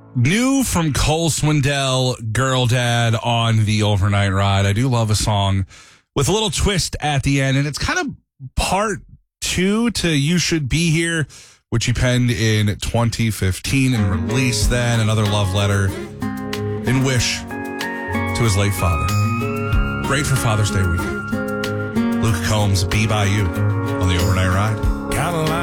New from Cole Swindell, Girl Dad on the Overnight Ride. I do love a song with a little twist at the end, and it's kind of part two to You Should Be Here, which he penned in 2015 and released then. Another love letter and wish to his late father. Great for Father's Day weekend. Luke Combs, Be By You on the Overnight Ride.